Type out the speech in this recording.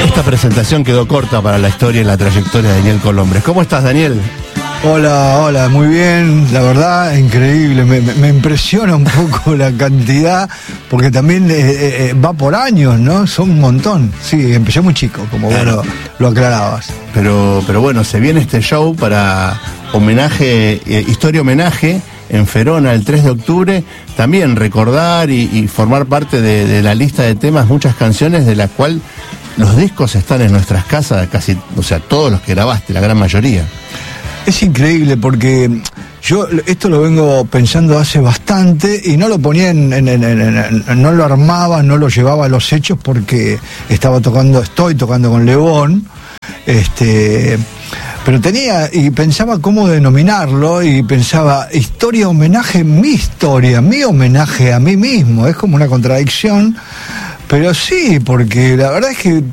Esta presentación quedó corta para la historia y la trayectoria de Daniel Colombres. ¿Cómo estás, Daniel? Hola, muy bien, la verdad, increíble, me impresiona un poco la cantidad, porque también va por años, ¿no? Son un montón. Sí, empecé muy chico, como claro. vos lo aclarabas. Pero bueno, se viene este show para homenaje, historia-homenaje, en Ferona el 3 de octubre, también recordar y formar parte de la lista de temas, muchas canciones de las cuales los discos están en nuestras casas, casi, o sea, todos los que grabaste, la gran mayoría. Es increíble porque yo esto lo vengo pensando hace bastante y no lo ponía no lo armaba, no lo llevaba a los hechos porque estoy tocando con Lebón, pero tenía y pensaba cómo denominarlo y pensaba historia, homenaje, mi historia, mi homenaje a mí mismo, es como una contradicción, pero sí, porque la verdad es que